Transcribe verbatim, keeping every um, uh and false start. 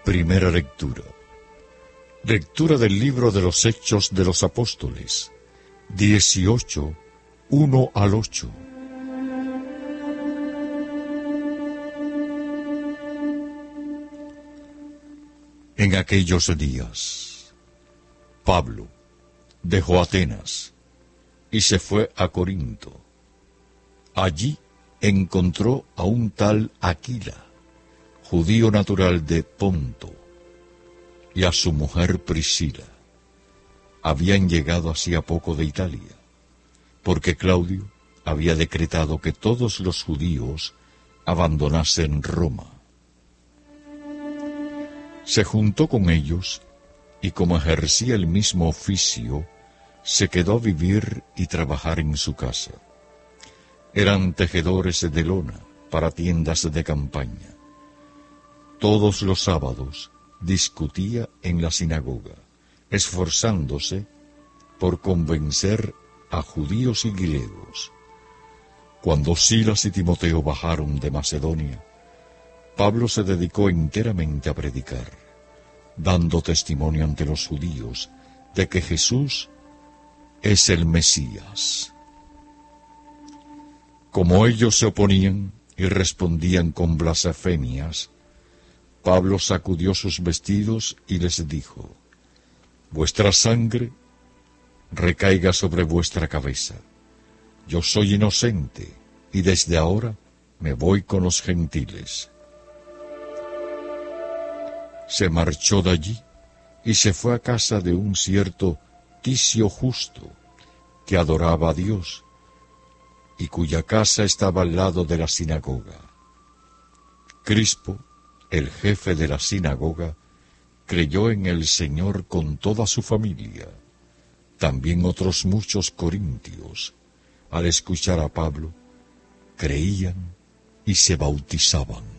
Primera lectura. Lectura del libro de los Hechos de los Apóstoles, dieciocho, uno al ocho. En aquellos días, Pablo dejó Atenas y se fue a Corinto. Allí encontró a un tal Aquila, judío natural de Ponto, y a su mujer Priscila. Habían llegado hacía poco de Italia, porque Claudio había decretado que todos los judíos abandonasen Roma. Se juntó con ellos, y como ejercía el mismo oficio, se quedó a vivir y trabajar en su casa. Eran tejedores de lona para tiendas de campaña. Todos los sábados discutía en la sinagoga, esforzándose por convencer a judíos y griegos. Cuando Silas y Timoteo bajaron de Macedonia, Pablo se dedicó enteramente a predicar, dando testimonio ante los judíos de que Jesús es el Mesías. Como ellos se oponían y respondían con blasfemias, Pablo sacudió sus vestidos y les dijo: vuestra sangre recaiga sobre vuestra cabeza. Yo soy inocente, y desde ahora me voy con los gentiles. Se marchó de allí y se fue a casa de un cierto Ticio Justo, que adoraba a Dios, y cuya casa estaba al lado de la sinagoga. Crispo, el jefe de la sinagoga, creyó en el Señor con toda su familia. También otros muchos corintios, al escuchar a Pablo, creían y se bautizaban.